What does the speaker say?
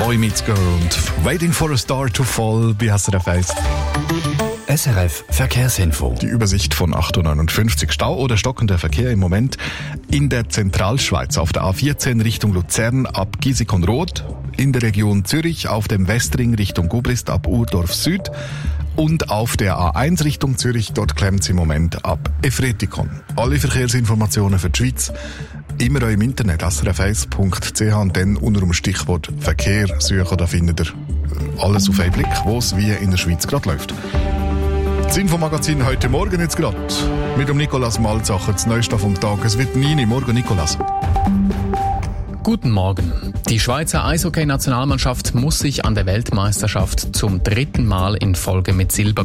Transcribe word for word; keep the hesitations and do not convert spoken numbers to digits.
Boy Meets Girl und Waiting for a Star to Fall bei S R F eins. S R F Verkehrsinfo. Die Übersicht von acht Uhr neunundfünfzig. Stau oder stockender Verkehr im Moment in der Zentralschweiz auf der A vierzehn Richtung Luzern ab Gisikon-Roth, in der Region Zürich auf dem Westring Richtung Gubrist ab Urdorf Süd und auf der A eins Richtung Zürich, dort klemmt es im Moment ab Efretikon. Alle Verkehrsinformationen für die Schweiz immer auch im Internet s r f eins punkt c h und dann unter dem Stichwort Verkehr suchen, da findet ihr alles auf einen Blick, wo es wie in der Schweiz gerade läuft. Das Infomagazin heute Morgen jetzt gerade mit dem Nicolas Malzacher, das Neueste vom Tag. Es wird neun. Morgen, Nicolas. Guten Morgen. Die Schweizer Eishockey-Nationalmannschaft muss sich an der Weltmeisterschaft zum dritten Mal in Folge mit Silber